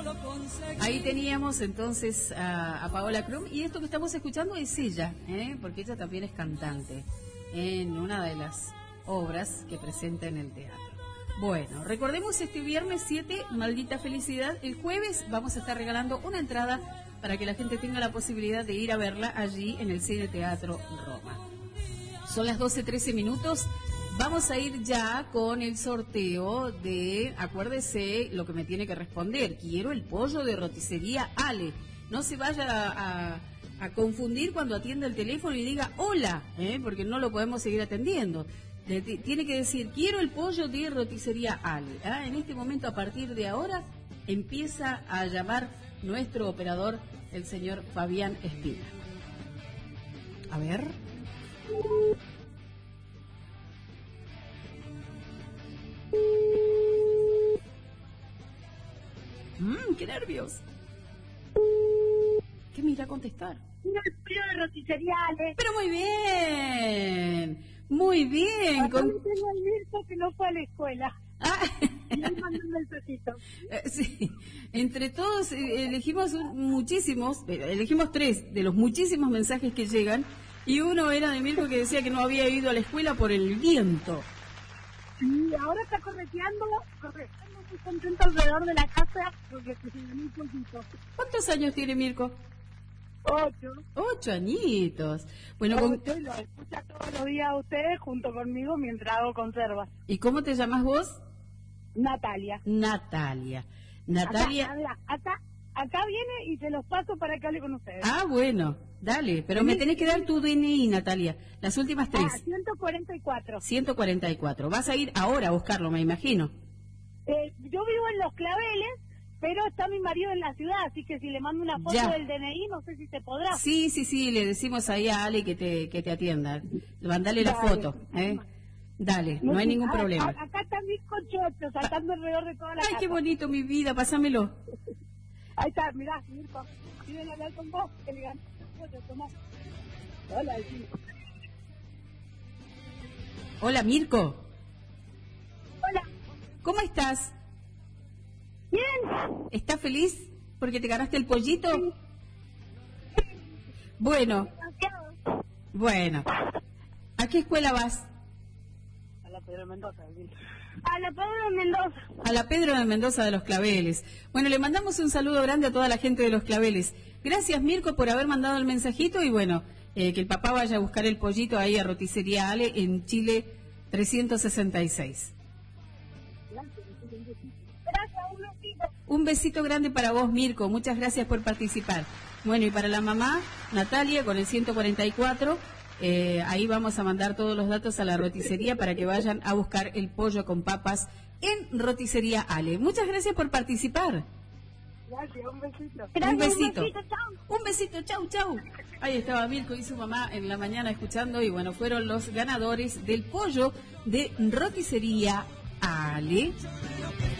Ahí teníamos entonces a Paola Krum, y esto que estamos escuchando es ella, porque ella también es cantante en una de las obras que presenta en el teatro. Bueno, recordemos este viernes 7, Maldita Felicidad. El jueves vamos a estar regalando una entrada para que la gente tenga la posibilidad de ir a verla allí en el Cine Teatro Roma. Son las 12:13 minutos. Vamos a ir ya con el sorteo de, acuérdese lo que me tiene que responder. Quiero el pollo de roticería Ale. No se vaya a confundir cuando atienda el teléfono y diga hola, porque no lo podemos seguir atendiendo. Tiene que decir, quiero el pollo de roticería Ale. En este momento, a partir de ahora, empieza a llamar nuestro operador, el señor Fabián Espina. A ver. ¡Qué nervios! ¿Qué me irá a contestar? Un pollo de roticería Ale. Pero muy bien, muy bien. Acá tengo el Mirko que no fue a la escuela. Y me mandó un mensajito. Sí, entre todos elegimos elegimos 3 de los muchísimos mensajes que llegan, y uno era de Mirko que decía que no había ido a la escuela por el viento. Y ahora está correteando muy contento alrededor de la casa porque se ganó un poquito. ¿Cuántos años tiene Mirko? 8. 8 añitos. Bueno, Usted lo escucha todos los días a ustedes junto conmigo mientras hago conservas. ¿Y cómo te llamas vos? Natalia. Natalia. Acá viene y se los paso para que hable con ustedes. Ah, bueno, dale, pero me tenés que dar tu DNI, Natalia, las últimas 3. 144. 144. Vas a ir ahora a buscarlo, me imagino. Yo vivo en Los Claveles, pero está mi marido en la ciudad, así que si le mando una foto del DNI, no sé si se podrá. Sí, le decimos ahí a Ale que te atienda. Mandale la foto, Dale, no hay ningún problema. Acá está Mirko Chocho, saltando alrededor de toda la casa. Ay, qué bonito, mi vida, pásamelo. Ahí está, mirá, Mirko. ¿Quieren hablar con vos? Que le gané foto, tomá. Hola, Mirko. Hola, Mirko. Hola. ¿Cómo estás? Bien. ¿Estás feliz porque te ganaste el pollito? Sí. Bueno. ¿A qué escuela vas? A la Pedro de Mendoza. A la Pedro de Mendoza. A la Pedro de Mendoza de Los Claveles. Bueno, le mandamos un saludo grande a toda la gente de Los Claveles. Gracias, Mirko, por haber mandado el mensajito, y bueno, que el papá vaya a buscar el pollito ahí a Roticería Ale en Chile 366. Un besito grande para vos, Mirko. Muchas gracias por participar. Bueno, y para la mamá, Natalia, con el 144, ahí vamos a mandar todos los datos a la roticería para que vayan a buscar el pollo con papas en Roticería Ale. Muchas gracias por participar. Gracias, un besito. Un besito. Chau. Un besito, chau. Ahí estaba Mirko y su mamá en la mañana escuchando, y bueno, fueron los ganadores del pollo de Roticería Ale.